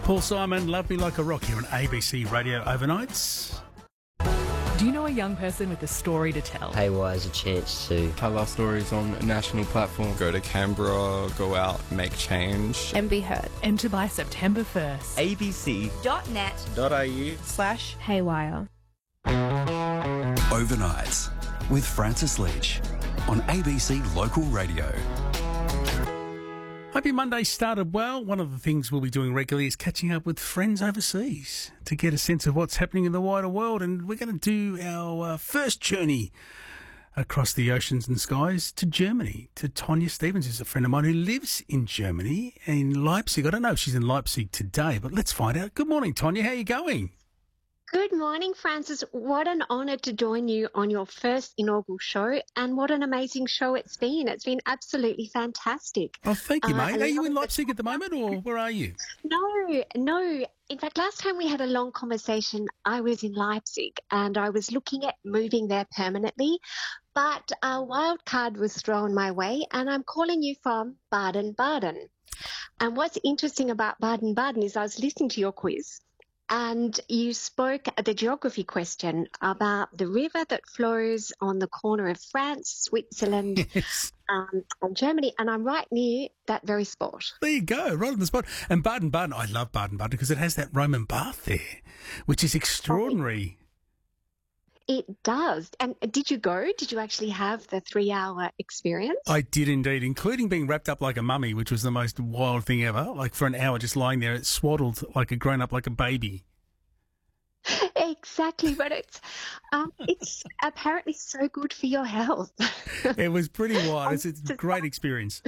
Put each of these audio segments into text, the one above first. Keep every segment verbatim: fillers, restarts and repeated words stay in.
Paul Simon, Love Me Like a Rock here on A B C Radio Overnights. Do you know a young person with a story to tell? Haywire is a chance to tell our stories on a national platform. Go to Canberra, go out, make change. And be heard. Enter by September first. abc.net.au slash Haywire. Overnights with Francis Leach on A B C Local Radio. Hope your Monday started well. One of the things we'll be doing regularly is catching up with friends overseas to get a sense of what's happening in the wider world. And we're going to do our uh, first journey across the oceans and skies to Germany, to Tonya Stevens, who's a friend of mine who lives in Germany, in Leipzig. I don't know if she's in Leipzig today, but let's find out. Good morning, Tonya. How are you going? Good morning, Francis. What an honour to join you on your first inaugural show, and what an amazing show it's been. It's been absolutely fantastic. Oh, thank you, Uh, mate. and Are you I in love Leipzig at the moment, or where are you? No, no. In fact, last time we had a long conversation, I was in Leipzig and I was looking at moving there permanently, but a wild card was thrown my way, and I'm calling you from Baden-Baden. And what's interesting about Baden-Baden is I was listening to your quiz, and you spoke at the geography question about the river that flows on the corner of France, Switzerland, Yes. um, and Germany, and I'm right near that very spot. There you go, right on the spot. And Baden-Baden, I love Baden-Baden because it has that Roman bath there, which is extraordinary. It does. And did you go? Did you actually have the three-hour experience? I did indeed, including being wrapped up like a mummy, which was the most wild thing ever. Like for an hour just lying there, it's swaddled like a grown-up, like a baby. Exactly, but it's um, it's apparently so good for your health. It was pretty wild. It's, it's a great experience.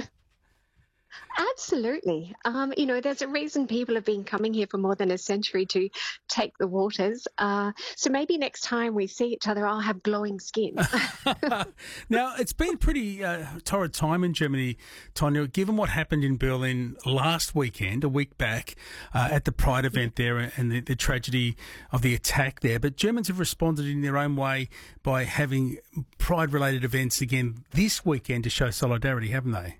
Absolutely. Um, you know, there's a reason people have been coming here for more than a century to take the waters. Uh, so maybe next time we see each other, I'll have glowing skin. Now, it's been pretty uh, torrid time in Germany, Tonya, given what happened in Berlin last weekend, a week back, uh, at the Pride event there and the, the tragedy of the attack there. But Germans have responded in their own way by having Pride-related events again this weekend to show solidarity, haven't they?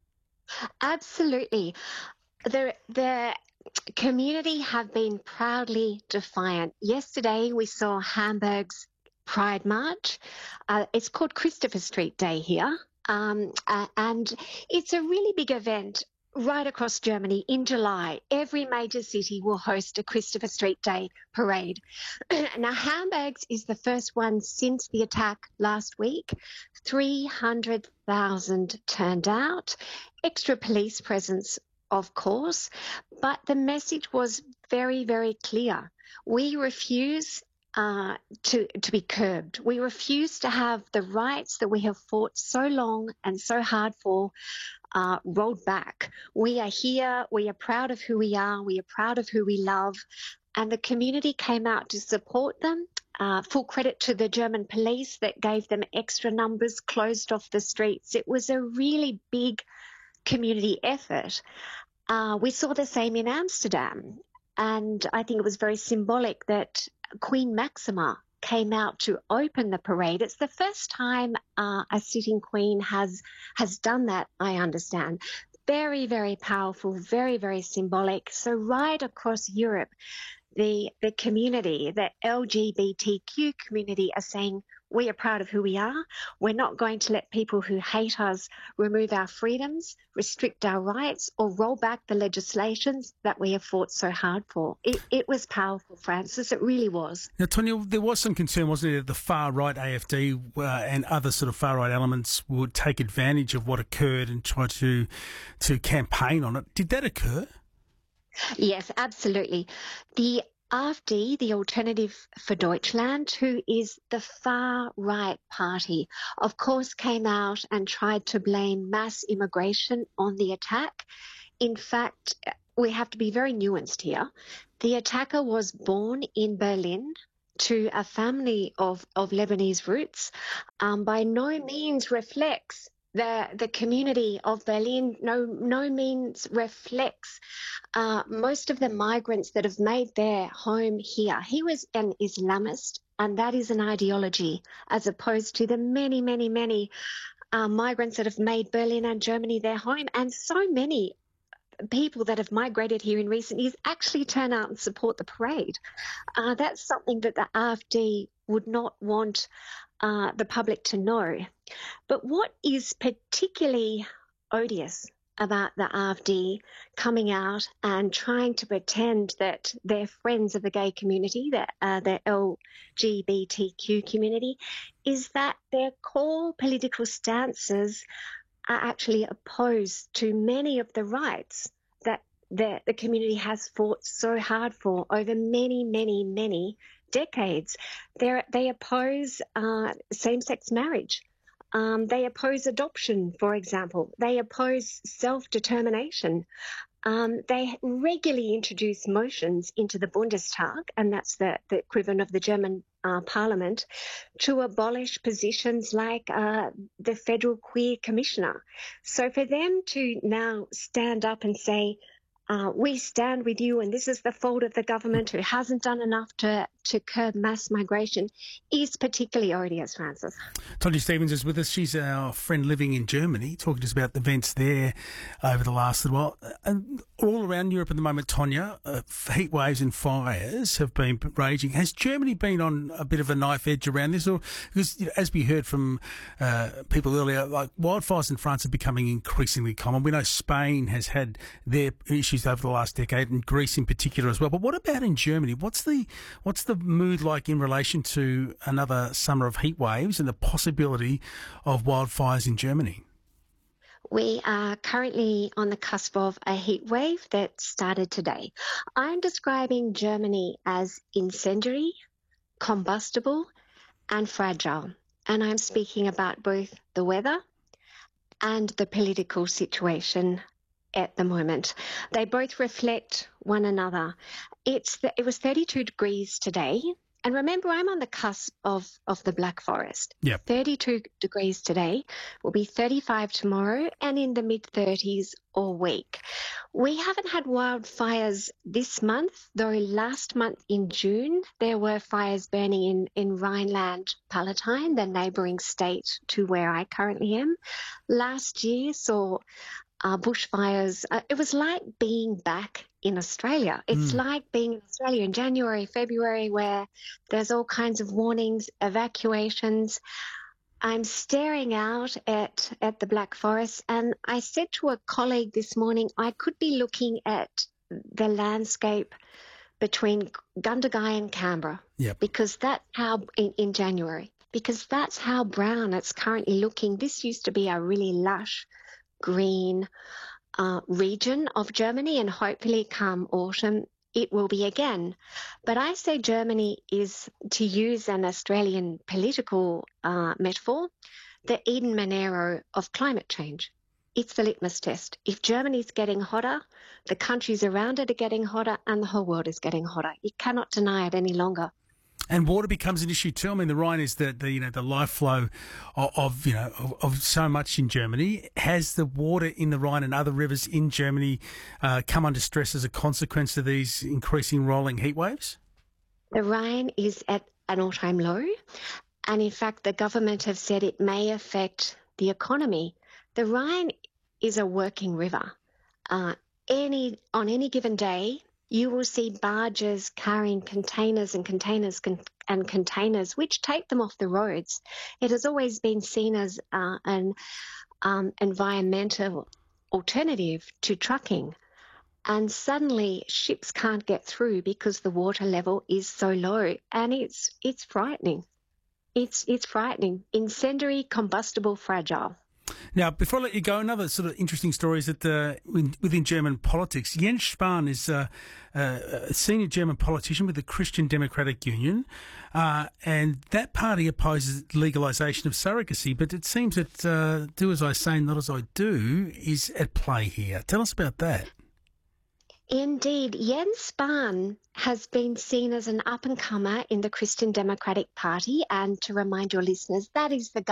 Absolutely. The, the community have been proudly defiant. Yesterday we saw Hamburg's Pride March. Uh, it's called Christopher Street Day here. Um, uh, and it's a really big event right across Germany in July. Every major city will host a Christopher Street Day parade. Now, Hamburg's is the first one since the attack last week. three hundred thousand turned out. Extra police presence, of course, but the message was very, very clear. We refuse uh, to, to be curbed. We refuse to have the rights that we have fought so long and so hard for uh, rolled back. We are here. We are proud of who we are. We are proud of who we love. And the community came out to support them. Uh, full credit to the German police that gave them extra numbers, closed off the streets. It was a really big community effort. Uh, we saw the same in Amsterdam, and I think it was very symbolic that Queen Maxima came out to open the parade. It's the first time uh, a sitting queen has has done that, I understand. Very, very powerful, very, very symbolic. So right across Europe, the the community, the L G B T Q community are saying, we are proud of who we are. We're not going to let people who hate us remove our freedoms, restrict our rights, or roll back the legislations that we have fought so hard for. It, it was powerful, Francis. It really was. Now, Tonya, there was some concern, wasn't there, that the far-right A F D uh, and other sort of far-right elements would take advantage of what occurred and try to to campaign on it. Did that occur? Yes, absolutely. The A F D, the Alternative for Deutschland, who is the far-right party, of course came out and tried to blame mass immigration on the attack. In fact, we have to be very nuanced here. The attacker was born in Berlin to a family of, of Lebanese roots, um, by no means reflects The, the community of Berlin no no means reflects uh, most of the migrants that have made their home here. He was an Islamist, and that is an ideology, as opposed to the many, many, many uh, migrants that have made Berlin and Germany their home, and so many people that have migrated here in recent years actually turn out and support the parade. Uh, that's something that the A F D would not want uh, the public to know. But what is particularly odious about the A F D coming out and trying to pretend that they're friends of the gay community, the, uh, the L G B T Q community, is that their core political stances are actually opposed to many of the rights that the, the community has fought so hard for over many, many, many decades. They're, they oppose uh, same-sex marriage. Um, they oppose adoption, for example. They oppose self-determination. Um, they regularly introduce motions into the Bundestag, and that's the, the equivalent of the German uh, parliament, to abolish positions like uh, the Federal Queer Commissioner. So for them to now stand up and say, uh, we stand with you and this is the fault of the government who hasn't done enough to, to curb mass migration, is particularly odious, Francis. Tonya Stevens is with us. She's our friend living in Germany, talking to us about the events there over the last little while. And all around Europe at the moment, Tonya, uh, heat waves and fires have been raging. Has Germany been on a bit of a knife edge around this? Or because, you know, as we heard from uh, people earlier, like wildfires in France are becoming increasingly common. We know Spain has had their issues over the last decade, and Greece in particular as well. But what about in Germany? What's the what's the mood like in relation to another summer of heat waves and the possibility of wildfires in Germany? We are currently on the cusp of a heat wave that started today. I'm describing Germany as incendiary, combustible, and fragile. And I'm speaking about both the weather and the political situation at the moment. They both reflect one another. It's the, it was thirty-two degrees today. And remember, I'm on the cusp of, of the Black Forest. Yep. thirty-two degrees today, will be thirty-five tomorrow, and in the mid-thirties all week. We haven't had wildfires this month, though last month in June, there were fires burning in, in Rhineland-Palatinate, the neighbouring state to where I currently am. Last year saw Uh, bushfires. Uh, it was like being back in Australia. It's mm. like being in Australia in January, February, where there's all kinds of warnings, evacuations. I'm staring out at, at the Black Forest, and I said to a colleague this morning, I could be looking at the landscape between Gundagai and Canberra, yep. because that's how, in, in January, because that's how brown it's currently looking. This used to be a really lush green uh, region of Germany, and hopefully come autumn it will be again. But I say Germany is, to use an Australian political uh, metaphor, the Eden Monaro of climate change. It's the litmus test. If Germany's getting hotter, the countries around it are getting hotter, and the whole world is getting hotter. You cannot deny it any longer. And water becomes an issue too. I mean, the Rhine is the, the you know the life flow of, of you know of, of so much in Germany. Has the water in the Rhine and other rivers in Germany uh, come under stress as a consequence of these increasing rolling heat waves? The Rhine is at an all-time low, and in fact, the government have said it may affect the economy. The Rhine is a working river. Uh, any on any given day, you will see barges carrying containers and containers con- and containers, which take them off the roads. It has always been seen as uh, an um, environmental alternative to trucking. And suddenly ships can't get through because the water level is so low. And it's it's frightening. It's, it's frightening. Incendiary, combustible, fragile. Now, before I let you go, another sort of interesting story is that uh, within German politics, Jens Spahn is uh, uh, a senior German politician with the Christian Democratic Union, uh, and that party opposes legalisation of surrogacy, but it seems that uh, do as I say, not as I do is at play here. Tell us about that. Indeed, Jens Spahn has been seen as an up-and-comer in the Christian Democratic Party, and to remind your listeners, that is the